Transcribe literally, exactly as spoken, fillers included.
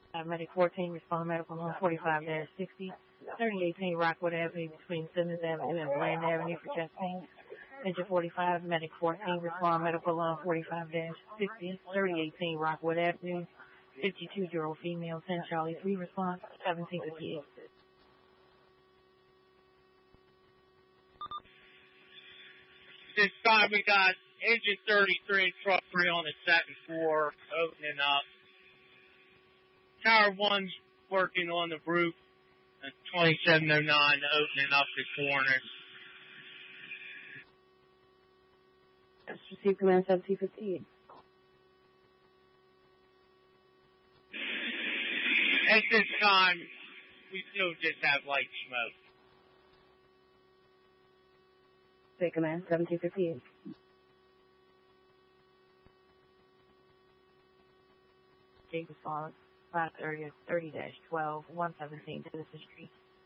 Uh, Medic fourteen, respond medical one forty-five sixty, thirty eighteen Rockwood Avenue between Simmons Avenue and Bland Avenue for chest pain. Engine forty-five, Medic fourteen, respond medical one forty-five sixty, thirty eighteen Rockwood Avenue, fifty-two-year-old female, ten Charlie three, response seventeen fifty-eight. This time we got engine thirty-three, truck three on the second floor, opening up. Tower one's working on the roof at twenty-seven oh nine, opening up the corner. Receive command seventeen fifty-eight. At this time, we still just have light smoke. Take command seventeen fifty-eight. Take response five thirty thirty twelve one seventeen Denison Street.